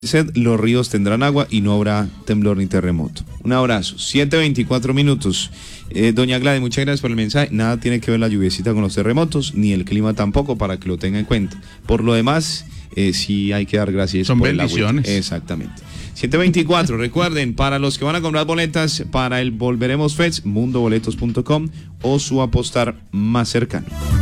Los ríos tendrán agua y no habrá temblor ni terremoto. Un abrazo. 7:24 minutos. Doña Gladys, muchas gracias por el mensaje. Nada tiene que ver la lluviecita con los terremotos, ni el clima tampoco, para que lo tenga en cuenta. Por lo demás, sí hay que dar gracias. Son por bendiciones. El agua. Exactamente. 7:24. Recuerden, para los que van a comprar boletas para el Volveremos Fest, mundoboletos.com o su apostar más cercano.